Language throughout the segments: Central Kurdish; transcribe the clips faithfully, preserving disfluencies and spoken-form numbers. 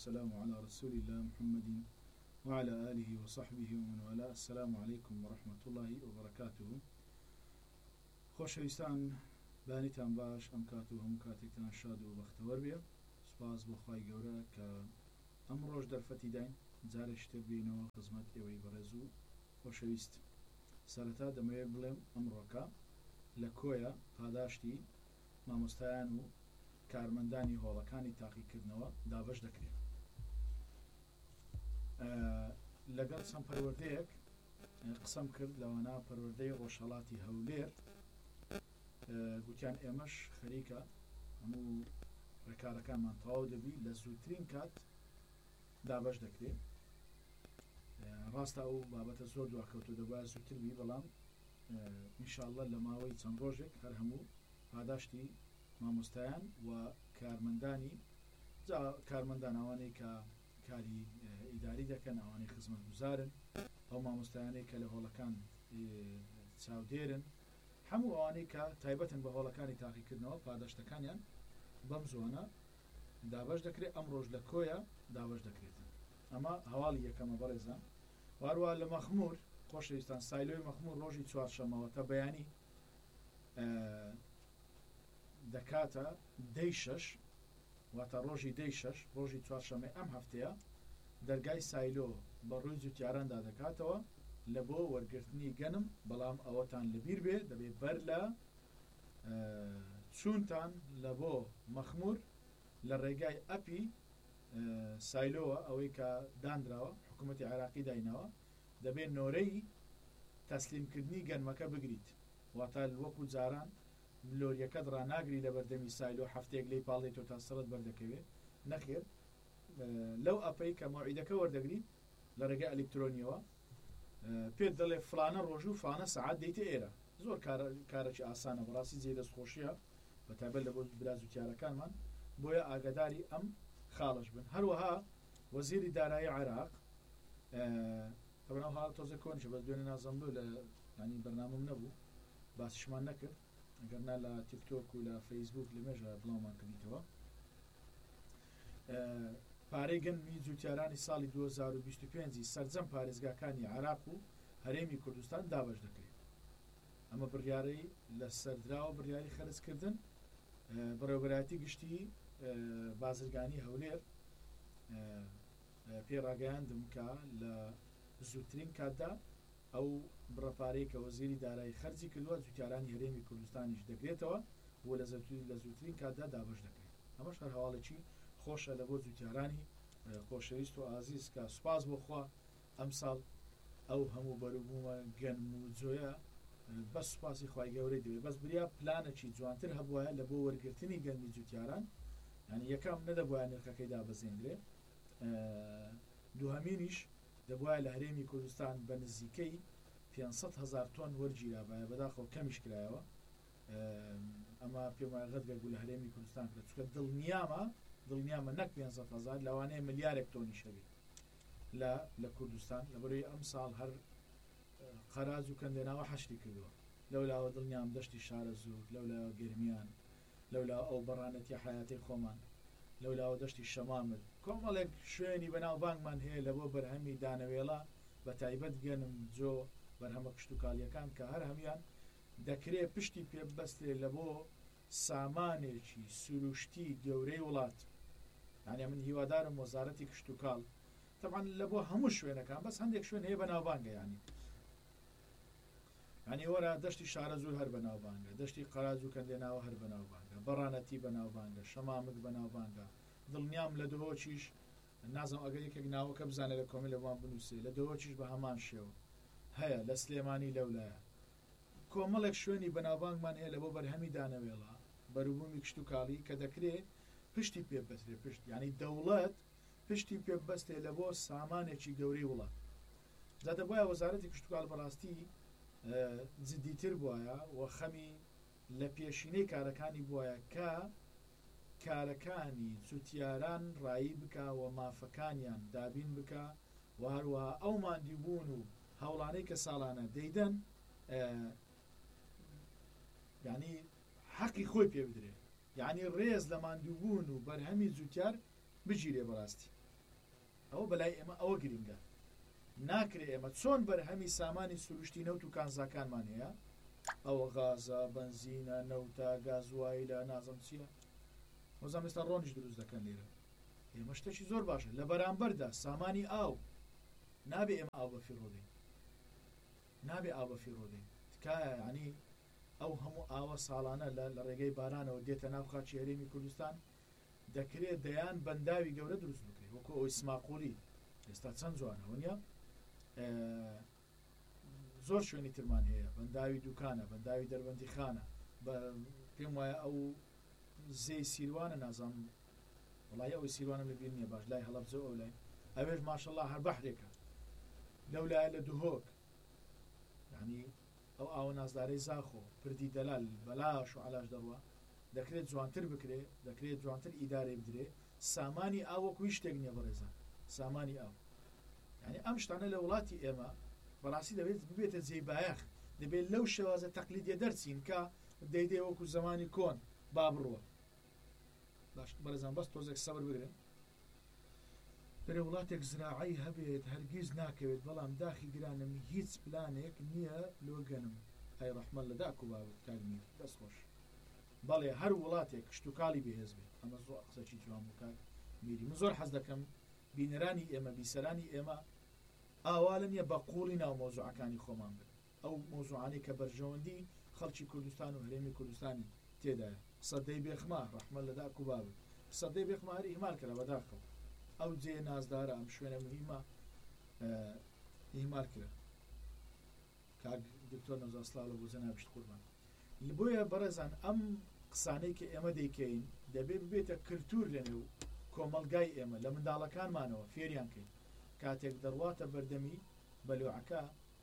والسلام على رسول الله محمد وعلى آله وصحبه ومن والاه. السلام عليكم ورحمة الله وبركاته. خۆشەویستان بانیتان باش ئەم کات و هەموو کاتێکتان شاد و بەختەوەر بێ. سوپاس بۆ خوای گەورە کە ئەم ڕۆژ دەرفەتی داین جارێک تر بینەوە خزمەت ئێوەی بەڕێز و خۆشەویست. سەرەتا دەمەوێت بڵێم ئەمڕۆکە لە کۆیە پاداشتی مامۆستایان و کارمەندانی هۆڵەکانی تاقیکردنەوە دابەش دەکرێت. لەگەڵ چەند پەروەردەیەک قسەم کرد لەوانە پەروەردەی ڕۆژهەڵاتی هەولێر، گوتیان ئێمەش خەریکە هەموو ڕێکارەکانمان تەواو دەبی لە زووترین کات دابەش دەکرێت. ڕاستە ئەو بابەتە زۆر دواکەوتو دەبووە زووتربی، بەڵام ئینشاءالله لە ماوەی چەند ڕۆژێک هەر هەموو پاداشتی مامۆستایان و کارمەندانی کارمەندان ئەوانەی کە کاری ئیداری دەکەن، ئەوانەی خزمەت گوزارن، ئەو مامۆستایانەی کە لە هۆڵەکان چاودێرن، هەموو ئەوانەی کە تایبەتن بە هۆڵەکانی تاقیکردنەوە پاداشتەکانیان بەم زۆنە دابەش دەکرێت. ئەم ڕۆژ لە کۆیە دابەش دەکرێتن. ئەمە هەواڵی یەکەمە بەڕێزان. وارووا لە مەخمور خۆشەویستان سایلۆی مەخمور ڕۆژی چوارشەمەوە تا بەیانی دەکاتە دەی شەش، واتە ڕۆژی دەی شەش ڕۆژی چوارشەمەی ئەم هەفتەیە دەرگای سایلۆ بە ڕووی جوتیاراندا دەکاتەوە لە بۆ وەرگرتنی گەنم. بەڵام ئەوەتان لەبیر بێ دەبێت بەر لە چوونتان لە بۆ مەخمور لە ڕێگای ئەپی سایلۆوە ئەوەی کە دانراوە حکوومەتی عێراقی داینەوە دەبێت نۆرەی تەسلیمکردنی گەنمەکە بگریت. واتە وەکو جاران لۆریەکەت ڕناگری لە بەردەمی سایلۆ هەفتەیەک لێی پاڵێتەوە تا سەرت بەردەکەوێت. نەخێر، لەو ئەپەی کە مۆعیدەکە وەردەگریت لە ڕێگای ئەلکترۆنیەوە پێت دەڵێ فلانە ڕۆژ و فلانە سەعات دەیتە ئێرە. زۆر کارێکی ئاسانە، بەڕاستی جێ دەستخۆشیە بەتایبەت لە بۆ براز و کارەکانمان، بۆیە ئاگاداری ئەم خاڵش بن. هەروەها وەزیری دارایی عێراق ئەو تۆزە کۆنیشە بەس دوێنێ نازەمدۆ لە ینی بەرنامەم نەبوو باسیشمان نەکرد، ئەگەرنا لە تیکتۆک و لە فەیسبوک لەمێژە بڵاومان کردیتەوە. پارەی گەنمی جوتیارانی ساڵی دوو هەزار و بیست و پێنج سەرجەم پارێزگاکانی عێراق و هەرێمی کوردستان دابەش دەکرێت. ئەمە بڕیارەی لە سەردراوە بڕیاری خەرجکردن بەڕێوەبەرایەتی گشتی بازرگانی هەولێر پێڕاگەیاندم کە لە زووترین کاتدا ئەو بڕەپارەی کە وەزیری دارایی خەرجی کردووە جوتیارانی هەرێمی کوردستانیش دەگرێتەوە و لە زووترین کاتدا دابەش دەکرێت. ئەمەش هەر هەواڵێکی خۆشە لە بۆ جوتیارانی خۆشەویست و ئازیز کە سوپاس بۆخوا ئەم ساڵ ئەو هەموو بەروبوومە گەنم و جۆیە بەس سوپاسی خوای گەورەی دەوێت. بەس بریا پلانێکی جوانتر هەبووە لە بۆ وەرگرتنی گەنمی جوتیاران، یعنی یەکەم نەدەبووە نرخەکەی دابەزێنرێ، دووهەمینیش دەبووە لە هەرێمی کوردستان بە نزیکەی پێنجسەد هەزار تۆن وەرگیرابایە، بەداخەوە کەمیش کرایەوە. ئەمە پێم وایە ڕەتگەربوو لە هەرێمی کوردستان کرد، چونکە دڵنیامە دڵنیامە نەک پێنجسەد هەزار لەوانەیە ملیارێک تۆنی شەوی لە لە کوردستان. لەبەرەوەی ئەم ساڵ هەر قەراز و کەندێناوە حەشری کردووە. لەولاوە دڵنیام دەشتی شارە زوور، لەولاوە گرمیان، لەولا ئەو بەڕانەتی حیاتی خۆمان، لەولاوە دەشتی شەمامل، کۆمەڵێک شوێنی بەناو بانگمان هەیە لە بۆ بەرهەمی دانەوێڵە بە تایبەت گەنم جۆ بەرهەمە کشتتوکالیەکان کە هەر هەمیان دەکرێت پشتی پێ بەستێ لە بۆ سامانێکی سروشتی گەورەی وڵات. یعنی من هیوادارم وەزارەتی کشتتوکاڵ طبعا لە بۆ هەموو شوێنەکان، بەس هەندێک شوێن هەیە بەناوبانگە، ینی ینی وەرە دەشتی شارە زوور هەر بەناوبانگە، دەشتی قەراز و کەندێناوە هەر بەناوبانگە، بەڕانەتی بەناوبانگە، شەمامک بەناوبانگە. دڵنیام لە دهۆچیش نازم ئەگەر یەکێک ناوەکە بزانێت لە کۆمی لەوان بنووسێ، لە دهۆچیش بە هەمان شێوە هەیە، لە سلێمانی لەولایە کۆمەڵێک شوێنی بەناوبانگمان هەیە لە بۆ بەرهەمی دانەوێڵە بەروبوومی کشتتوکاڵی کە دەکرێت پشتی پێ بەستێ، پشت ینی دەوڵەت پشتی پێ بەستێ لە بۆ سامانێکی گەورەی وڵات. جا دەبایە وەزارەتی کشتتوکاڵ بەڕاستی جدیتر بووایە و خەمی لە پێشینەی کارەکانی بووایە کە کارەکانی جوتیاران ڕایی بکە و مافەکانیان دابین بکە و هەروەها ئەو ماندیبوون و هەوڵانەی کە ساڵانە دەیدەن ینی حەقی خۆی پێ بدرێت، یعنی ڕێز لە ماندووبوون و بەرهەمی جوتیار بگیرێ. بەڕاستی ئەوە بەلای ئێمە ئەوە گرنگە ناکرێ ئێمە چۆن بەرهەمی سامانی سروشتی نەوت و کانزاکانمان هەیە ئەوە غازە بنزینە نەوتە گازوایی لە نازم چییە وەزان ئێستا ڕۆنیش دروست دەکەن لێرە ئێمە شتێکی زۆر باشە لە بەرامبەردا سامانی ئاو نابێ ئێمە ئاو بەفی ڕۆدەین نابێ ئاو بەفی ڕۆدەین تکایە ینی ئەو هەموو ئاوە ساڵانە لە ڕێگەی بارانەوە دێتە ناو خاچی هەرێمی کوردستان دەکرێت دەیان بەنداوی گەورە دروست بکرێت وەکو ئەوی سماقولی ئێستا چەند جوانە وەنیە زۆر شوێنی ترمان هەیە بەنداوی دوکانە بەنداوی دەربەندی خانە پێم وایە ئەو زێی سیروانە نازانم وڵای ئەوی سیروانم لەبیر نییە باش لای هەڵەبجە ئەو لای ئەوێش ماشەڵڵا هەر بەحرێکە لەو لایە لە دوهۆک یعنی ئەو ئاوە نازدارەی زاخۆ پردی دەلال بەلاش و علاش دەڕوە دەکرێت جوانتر بکرێ دەکرێت جوانتر ئیدارەی بدرێ سامانی ئاو وەکوی شتێک نییە بەڕێزان سامانی ئاو یعنی ئەم شتانە لە وڵاتی ئێمە بەڕاستی دەبێت ببێتە جێی بایەخ دەبێت لەو شێوازە تەقلیدیە دەرچین کە دەیدێ وەکو زمانی کۆن با بڕوە باش بەڕێزان بەس تۆزێک سەبر بگرن بەرە وڵاتێک زراعی هەبێت هەرگیز ناکەوێت بەڵام داخی گرانم هیچ پلانێک نییە لۆگەنم ئەی ڕەحمەت لە داک و باوت کاگمیر دەست خۆش بەڵێ هەر وڵاتێک شتوکاڵی بەهێز بێت ئەمە زۆر قسەی جوان و کاک میری من زۆر حەز دەکەم بینەرانی ئێمە بیسەرانی ئێمە ئاوالە نییە بە قوڵی ناو مۆزوعەکانی خۆمان بن ئەو مۆزوعانەی کە بەرژەوەندی خەڵکی کوردستان و هەرێمی کوردستانی تێدایە سەدەی بێخما ڕەحمەت لە داک و باوت سەدەی بێخما هەر ئیهمال کردە بەداخەوە ئەو جێ نازدارە ئەم شوێنە مهمە ئیهمال کرد کاک دکتۆر نەوزاسلااو لە بۆ جەنابشت قوربان بۆیە بەڕێزان ئەم قسانەی کە ئێمە دەیکەین دەبێت ببێتە کلتور لەنێو کۆمەلگای ئێمە لە منداڵەکانمانەوە فێریان کەین کاتێک دەڕواتە بەردەمی بەلوعەکە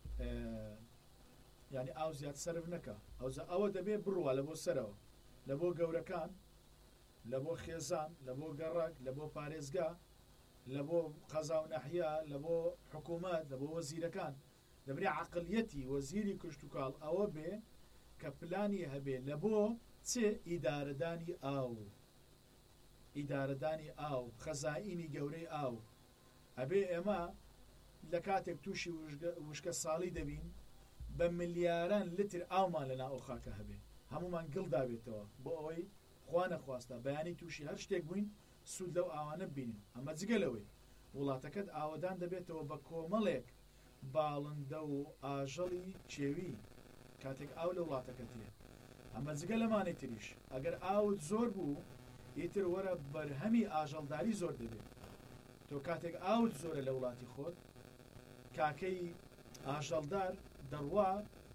ینی ئاو زیاد سەرف نەکە ئەوزە ئەوە دەبێت بڕوە لە بۆ سەرەوە لە بۆ گەورەکان لە بۆ خێزان لە بۆ گەڕک لە بۆ پارێزگا لە بۆ قەزا و نەحیا لە بۆ حکوومەت لە بۆ وەزیرەکان دەبرێ عەقڵیەتی وەزیری کشتتوکاڵ ئەوە بێ کە پلانی هەبێ لە بۆ چێ ئیدارەدانی ئاو ئیدارەدانی ئاو خەزائینی گەورەی ئاو ئەبێ ئێمە لە کاتێک تووشی وشکە ساڵی دەبین بە ملیاران لتر ئاومان لە ناو خاکە هەبێ هەمومان گڵ دابێتەوە بۆ ئەوەی خوا نەخواستە بەیانی تووشی هەر شتێک بووین سوود لەو ئاوانە ببینین ئەمە جگەلەوەی وڵاتەکەت ئاوەدان دەبێتەوە بە کۆمەڵێک باڵندە و ئاژەڵی چێوی کاتێک ئاو لە وڵاتەکەت هەیە ئەمە جگە لەمانەی تریش ئەگەر ئاوت زۆر بوو ئیتر وەرە بەرهەمی ئاژەڵداری زۆر دەبێت تۆ کاتێک ئاوت زۆرە لە وڵاتی خۆت کاکەی ئاژەڵدار دەڕوا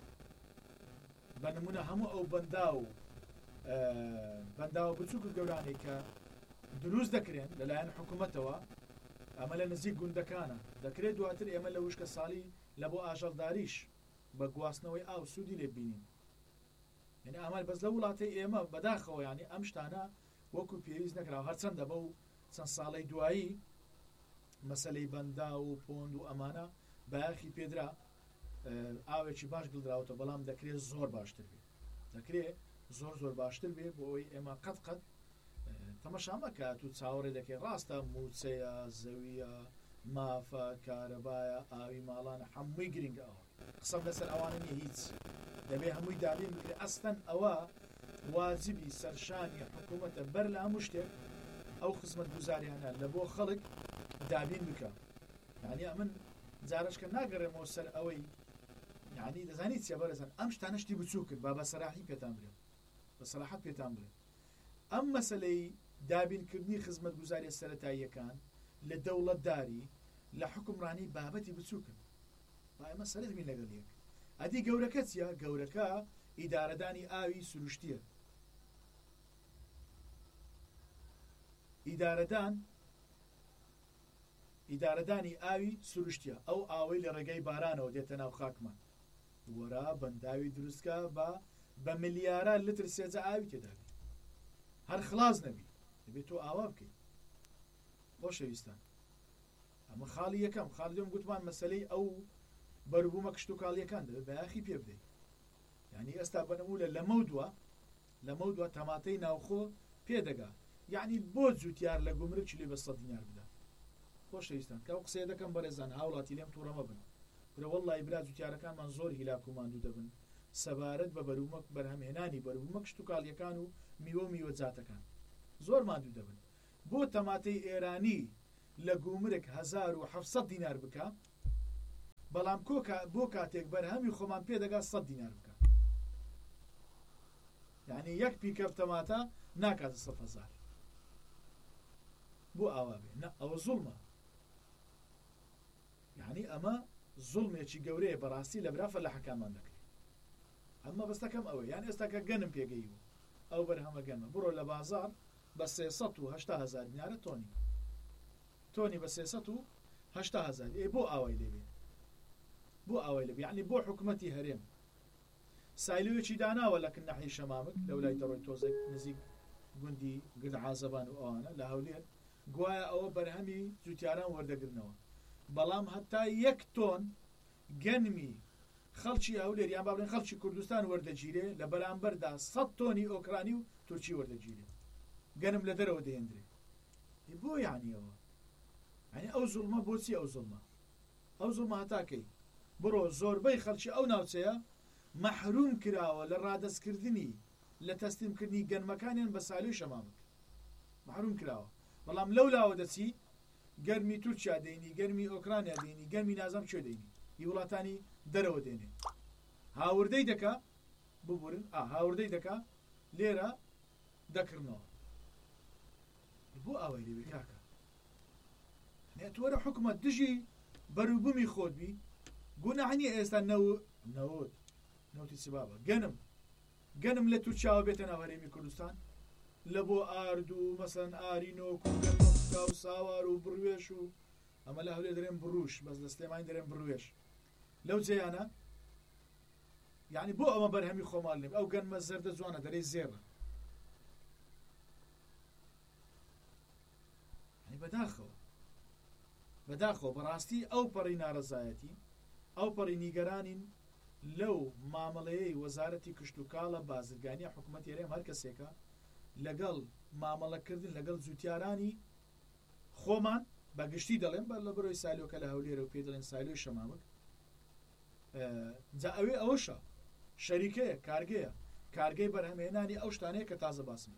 بە نمونە هەموو ئەو بەندا و بەنداوە بچووک و گەورانەی کە دروست دەکرێن لەلایەن حکوومەتەوە ئەمە لە نزیک گوندەکانە دەکرێت دواتر ئێمە لە وشکە ساڵی لە بۆ ئاژەڵداریش بە گواستنەوەی ئاو سوودی لێ بینین یعنی ئەمال بەس لە وڵاتی ئێمە بەداخەوە ینی ئەم شتانە وەکو پێویست نەکراوە هەرچەندە بە و چەند ساڵەی دوایی مەسەلەی بەندا و پۆند و ئەمانە بەیاخی پێدرا ئاوێکی باش گڵدراوەتە بەڵام دەکرێت زۆر باشتر بێت دەکرێت زۆر زۆر باشتر بێ بۆ ئەوی ئێمە قەت قەت تەمەشامەکە تو چاوەڕێ دەکەی ڕاستە موچەیە زەویە مافە کارەبایە ئاوی ماڵانە هەمووی گرنگە ئەوە قسەم لەسەر ئەوانە نیە هیچ دەبێ هەمووی دابین بکرێ ئەستەن ئەوە واجبی سەرشانی حکوومەتە بەر لە هەموو شتێک ئەو خزمەت گوزاریانە لە بۆ خەڵک دابین بکە یعنی ئەمن جارشکە ناگەڕێمەوە سەر ئەوەی یعنی دەزانیت چێ بەرەزان ئەم شتانە شتی بچوو کرد با بە سەراحی پێتان برێت بە سەراحەت پێتان بڵێ ئەم مەسەلەی دابینکردنی خزمەت گوزاری سەرەتاییەکان لە دەوڵەتداری لە حکومڕانی بابەتی بچووکن با ئێمە سەرت بین لەگەڵ یەک ئەدی گەورەکە چیە گەورەکە ئیدارەدانی ئاوی سروشتیە ئیدارەدان ئیدارەدانی ئاوی سروشتیە ئەو ئاوەی لە ڕێگەی بارانەوە دێتە ناو خاکمان وەرا بەنداوی دروستکە بە بە ملیارە لتر سێجە ئاوی تێدا هەر خلاص نەبی دەبێت تۆ ئاوا بکەیت خۆشەویستان ئەمە خاڵی یەکەم خاڵ دوم گوتمان مەسەلەی ئەو بەروبوومە کشت و کاڵیەکان دەبێت بەیاخی پێ بدەیت یعنی ئێستا بەنەمولە لە مەودووە لە مەودووە تەماتەی ناوخۆ پێدەگا یعنی بۆ جوتیار لە گومرگ چلی بە سەد دینار بدە خۆشەویستان کە ئەو قسەیە دەکەم بەڕێزان هاوڵاتی لێم تووڕەمە بن برە وەڵڵی برا جوتیارەکانمان زۆر هیلاک و ماندوو دەبن سەبارەت بە بەرومەک بەرهەمهێنانی بەرومەک شتوکاڵیەکان و میوە و میوەجاتەکان زۆر ماندوو دەبن بۆ تەماتەی ئێرانی لە گومرگ هەزار و حەفسەد دینار بکە بەڵام کۆکە بۆ کاتێک بەرهەمی خۆمان پێدەگا سەد دینار بکە یعنی یەک پیکەپ تەماتە ناکاتە سەد هەزار بۆ ئاوا بێ نە ئەوە زوڵمە یعنی ئەمە زوڵمێکی گەورەیە بەڕاستی لە برافە لە حەکامان دەکرێت ئەمە بەستەکەم ئەوە یان ئێستا کە گەنم پێگەی بوو ئەو بەرهەمە گەنمە بڕۆ لە بازار بە سێسەد و هەشتا هەزار دینارە تۆنی تۆنی بە سێسەد و هەشتا هەزار ئێ بۆ ئاوای لێبێ بۆ ئاوای لێبێ یعنی بۆ حکومەتی هەرێم سایلوێکی داناوە لە کناحی شەمامک لەولای دەڕۆی تۆزێک نزیک گوندی گرد عازەبان و ئەوانە لە هەولێر گوایە ئەوە بەرهەمی جوتیاران وەردەگرنەوە بەڵام هەتا یەک تۆن گەنمی خەڵکی هەولێر یان با بڵێن خەڵکی کوردستان وەردەگیرێ لە بەرامبەردا سەد تۆنی ئۆکرانی و تورکی وەردەگیرێ گەنم لە دەرەوە دەهێنرێ بۆ یانیەوە یعنی ئەو زوڵمە بۆچی ئەو زوڵمە ئەو زوڵمە هەتاکەی بڕۆ زۆربەی خەڵکی ئەو ناوچەیە مەحروم کراوە لە ڕادەستکردنی لە تەسلیمکردنی گەنمەکانیان بە سالوی شەمامک مەحروم کراوە بەڵام لەو لاوە دەچی گەرمی تورکیا دەینی گەرمی ئۆکرانیا دەینی گەرمی نازام کوێ دەینی هی وڵاتانی دەرەوە دێنێ هاوردەی دەکا ببورن ئا هاوردەی دەکا لێرە دەکردنەوە بۆ ئەوەی لێوێ کاکە نێتوەرە حکومەت دژی بەروبوومی خۆت بی گوناحنی ئێستا نەوت نەوتی سبابە گەنم گەنم لە تورکیاوە بێتە ناو هەرێمی کوردستان لە بۆ ئارد و مەسەن ئارینۆک و گەنمەکا و ساوار و بڕوێش و ئەمە لە هەولێر دەرێن بڕوش بەس لە سلێمانی دەرێن بڕوێش لەو جێیانە یعنی بۆ ئەمە بەرهەمی خۆمان لێم ئەو گەنمە زەردە جوانە دەرەی زێڕە یعنی بەداخەوە بەداخەوە بەڕاستی ئەو پەڕی ناڕەزایەتی ئەو پەڕی نیگەرانین لەو مامەڵەیەی وەزارەتی کشت و کاڵە بازرگانی حکوومەتی هەرێم هەر کەسێکە لەگەڵ مامەڵەکردن لەگەڵ جوتیارانی خۆمان بەگشتی دەڵێن بەر لە بەرۆی سالۆکە لە هەولێرە و پێ دەڵێن سالۆی شەمامک جا ئەوێ ئەوەشە شەریکەیە کارگەیە کارگەی بەرهەمهێنانی ئەو شتانەیە کە تازە باسم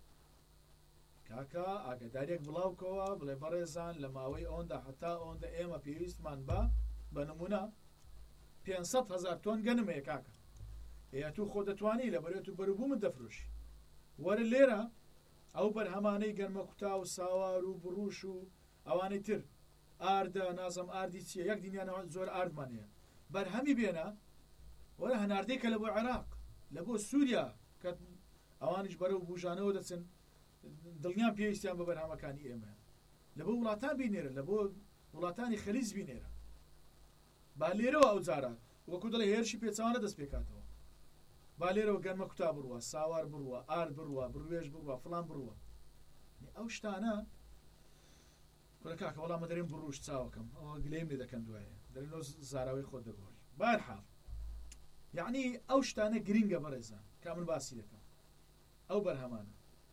کاکە ئاگدارێک بڵاوکەوە بڵێ بەڕێزان لە ماوەی ئەوەندا هەتا ئەوەندە ئێمە پێویستمان بە بە نمونە پێنجسەد هەزار تۆن گەنمەیە کاکە ئێ تو خۆ دەتوانی لە بەرێت و بەروبوومت دەفرۆشی وەرە لێرە ئەو بەرهەمانەی گەرمە کوتا و ساوار و بڕوش و ئەوانەی تر ئاردە نازم ئاردی چیە یەک دینیانەوە زۆر ئاردمانەیە بەرهەمی بێنە وەرە هەناردەی کە لە بۆ عێراق لە بۆ سووریا کە ئەوانش بەرەو بوژانەوە دەچن دڵنیان پێویستیان بە بەرهەمەکانی ئێمە لە بۆ وڵاتان بینێرە لە بۆ وڵاتانی خەلیج بینێرە با لێرەوە ئەو جارە وەکو دڵی هێرشی پێچوانە دەست پێکاتەوە با لێرەوە گەرمە کوتا بڕوە ساوار بڕوە ئارد بڕوە بڕوێژ بڕوە فڵان بڕوە ئەو شتانە کورە کاکە وەڵامە دەرێن بڕوش چاوەکەم ئەوە گلەیم لێ دەکەن دوایە دەرێن لۆ زاراوی خۆت دەگۆڕی بارحاڵ یعنی ئەو شتانە گرینگە بەڕێزان کا من باسی دەکەم ئەو بەرهەمانە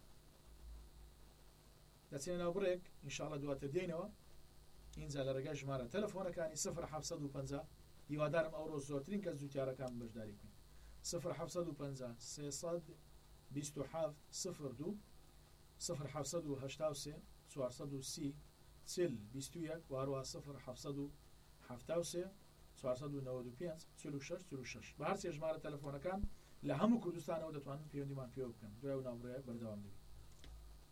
دەچێنە ناو بڕێک ئینشاڵڵا دواتر دێنەوە اینجا لە ڕێگای ژمارە تەلەفۆنەکانی سفر حەفسەد و پەنجا هیوادارم ئەوڕۆ زۆرترین کەس جوتیارەکان بەشداری بکەن سفر حەفسەد و پەنجا سێسەد بیست و حەفت سفر دوو سفر حەفسەد و هەشتا و سێ چوارسەد و سی چل بیست و یەک واروها سفر حەفسەد و حەفتا و سێ چوارسەد و نەوەد و پێنج چل و شەش چل و شەش بە هەر سێ ژمارە تەلەفۆنەکان لە هەموو کوردستانەوە دەتوانن پەیوەندیمان پێوە بکەن دوای و ناوڕێ بەردەوام دەبێت